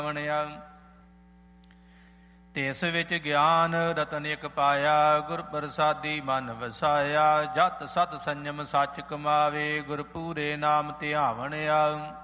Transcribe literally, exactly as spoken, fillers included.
ਵਣਿਆ। ਤਿਸ ਵਿੱਚ ਗਿਆਨ ਰਤਨ ਇਕ ਪਾਇਆ, ਗੁਰ ਪ੍ਰਸਾਦੀ ਮਨ ਵਸਾਇਆ। ਜਤ ਸਤ ਸੰਜਮ ਸੱਚ ਕਮਾਵੇ, ਗੁਰ ਪੂਰੇ ਨਾਮ ਧਿਆਵਣਿਆ।